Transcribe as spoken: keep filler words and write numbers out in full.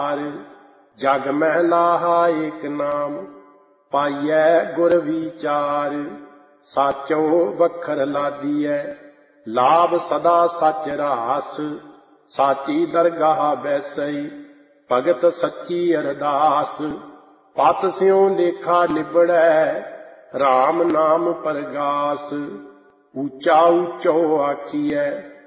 जग मह लाहा एक नाम पाइयै गुर विचार। साचो वखर लादियै लाभ सदा सच रास। साची दरगाह बैसई भगत सच्ची अरदास। पत स्यों लेखा निबड़ै राम नाम परगास। ऊंचा ऊंचो आखियै